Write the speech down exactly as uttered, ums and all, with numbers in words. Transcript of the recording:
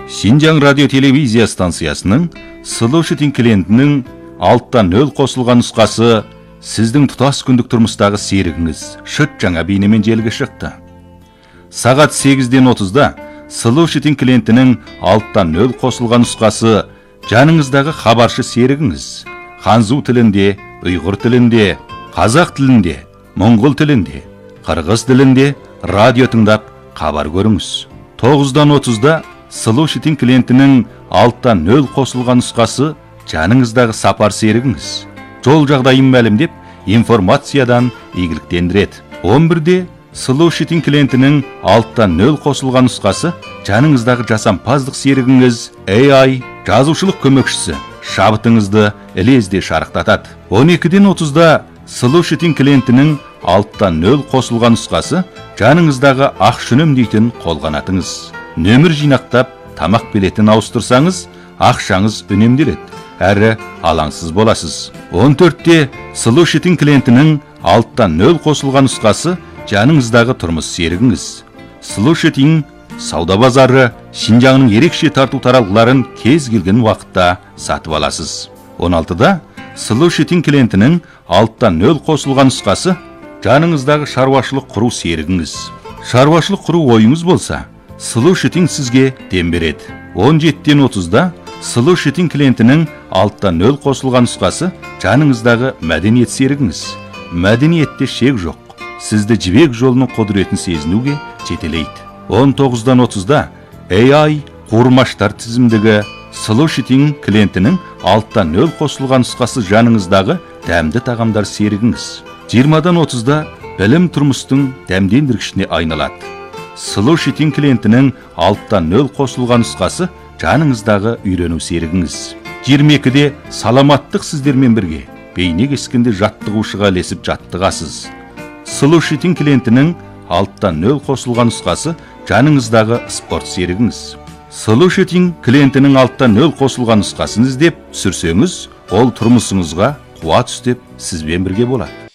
Шинжаң радио телевизия станциясының Solution клиентінің алттан нөл қосылған нұсқасы сіздің тұтас күндік тұрмыстағы серігіңіз шыт жаңа бейнемен желіге шықты. Сағат сегізден отызда Solution клиентінің алттан нөл қосылған нұсқасы жаныңыздағы хабаршы серігіңіз ханзу тілінде, ұйғыр тілінде, қазақ тілінде, моңғол тілінде, қырғыз тілінде радио тыңдап хабар көріңіз. тоғыздан отызда Solution клиентінің алттан нөл қосылған нұсқасы жаныңыздағы сапар серігіңіз жол жағдайын мәлімдеп информациядан игіліктендіреді. он бірде Solution клиентінің алттан нөл қосылған нұсқасы жаныңыздағы жасампаздық серігіңіз эй ай жазушылық көмекшісі шабытыңызды ілезде шарықтатады. он екіден отызда Solution клиентінің алттан нөл қосылған нұсқасы жаныңыздағы ақшүнім дейтін қолғанатыңыз. Нөмір жинақтап, тамақ билетін ауыстырсаңыз, ақшаңыз үнемделеді, әрі алаңсыз боласыз. он төртте Solution клиентінің алттан нөл қосылған нұсқасы жаныңыздағы тұрмыс серігіңіз. Solution сауда базары Шинжаңның ерекше тарту таралғыларын кез келген уақытта сатып аласыз. он алтыда Solution клиентінің алттан нөл қосылған нұсқасы жаныңыздағы шаруашылық құру серігіңіз. Шаруашылық құру ойыңыз болса, Solution сізге дем береді. он жетіден отызда Solution клиентінің алттан нөл қосылған нұсқасы жаныңыздағы мәдениет серігіңіз. Мәдениетте шек жоқ. Сізді жібек жолының құдіретін сезінуге жетелейді. он тоғыздан отызда эй ай қуырмаштар тізімдегі Solution клиентінің алттан нөл қосылған нұсқасы жаныңыздағы дәмді тағамдар серігіңіз. жиырмадан отызда білім тұрмыстың дәмдендіргішіне айналады. Solution клиентінің алттан нөл қосылған нұсқасы жаныңыздағы үйрену серігіңіз. жиырма екіде саламаттық сіздермен бірге бейне кескенде жаттығушыға ілесіп жаттығасыз. Solution клиентінің алттан нөл қосылған нұсқасы жаныңыздағы спорт серігіңіз. Solution клиентінің алттан нөл қосылған нұсқасын іздеп түсірсеңіз, ол тұрмысыңызға қуат үстеп сізбен бірге болады.